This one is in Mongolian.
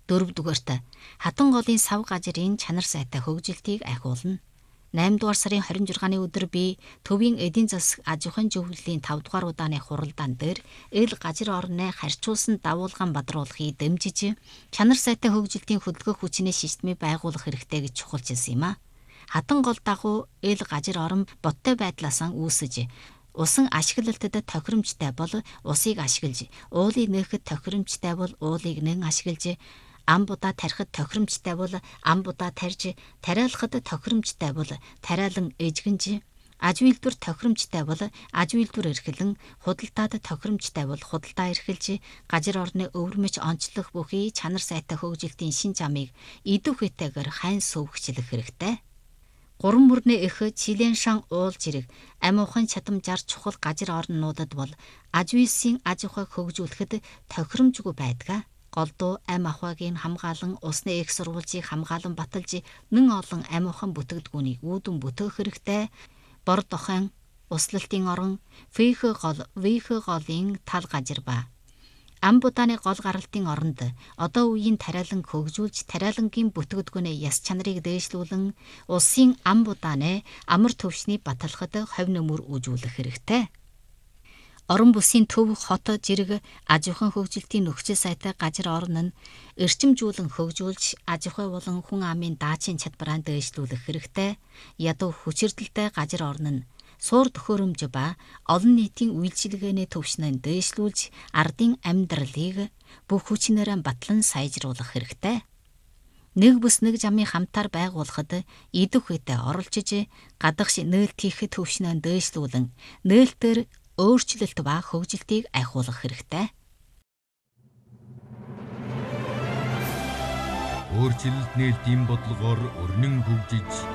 4-дүгээрт хатан голын сав газрын чанар сайтай хөгжилтийг ахиулна. 8-дугаар сарын 26-ны өдөр би төвийн эдийн засаг аж ахуйн зөвлөлийн 5-дугаар удааны хуралдаан дээр ил газар орны харьцуулсан давуулгаан бадруулахыг дэмжиж чанар сайтай хөгжилтийн хөдөлгөөх хүчний системийг байгуулах хэрэгтэй гэж чухалчилсан юм а. Хатан гол дагуу ил газар орон бодтой байдлаас үүсэж усан ашиглалтад тохиромжтой бол усыг ашиглаж, уулыг нээхэд тохиромжтой бол уулыг нэн ашиглаж, ам будаа тарихад тохиромжтой бол ам будаа тарьж, тариалахад тохиромжтой бол тариалан эжгэнж, аж үйлдвэр тохиромжтой бол аж үйлдвэр эрхлэн, худалдаад тохиромжтой бол худалдаа эрхэлж, газар орны өвөрмөж онцлох бүхий чанар сайтай хөгжилтийн шин замыг идэв хэтээгээр хайн сувгчлах хэрэгтэй. 3 мөрний эх Чилен шан уул жирэг амь ухаан чадамжаар чухал газар орнуудад бол аж үйлсийн аж ахуйг хөгжүүлэхэд тохиромжгүй байдаг. Голдуу амь ахуйг хамгаалан усны их сурвалжийг хамгаалан баталж нэн олон амь ухаан бүтээгдэхүүнийг үүдэн бүтээх хэрэгтэй. Бор дохойн услалтын орон вх голын тал газар ба ам будааны гол гаралтын оронд одоо үеийн тариалан хөгжүүлж тариалангийн бүтээгдэхүүнээ яс чанарыг дээшлүүлэн улсын ам будааны амар төвшний баталахад хувь нэмэр үзүүлэх хэрэгтэй. Орон бүсийн төв хот жирэг аж ахуйн хөгжилтийн нөхцөл сайтай газар орн нь эрчимжүүлэн хөгжүүлж аж ахуй болон хүн амын даачийн чадвараа дээшлүүлэх хэрэгтэй. Ядуу хүчирдэлтэй газар орн нь суур төхөөрөмж ба олон нийтийн үйлчилгээний төвшнийг дээшлүүлж ардын амьдралыг бүх хүчнээрээ батлан сайжруулах хэрэгтэй. Нэг бүс нэг замын хамтаар байгуулахад идэв хэтэ оролцож гадагш нээлт хийхэд төвшнийг дээшлүүлэн нээлтээр өөрчлөлт ба хөгжилтийг ахиулах хэрэгтэй. Өөрчлөлт нээлтийн бодлогоор өрнөн хөгжиж